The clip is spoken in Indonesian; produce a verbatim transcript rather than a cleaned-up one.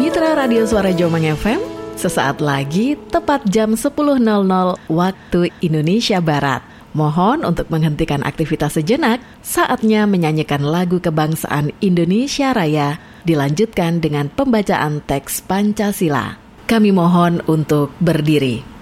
Mitra Radio Suara Jomang F M, sesaat lagi tepat jam sepuluh nol nol waktu Indonesia Barat. Mohon untuk menghentikan aktivitas sejenak, saatnya menyanyikan lagu kebangsaan Indonesia Raya, dilanjutkan dengan pembacaan teks Pancasila. Kami mohon untuk berdiri.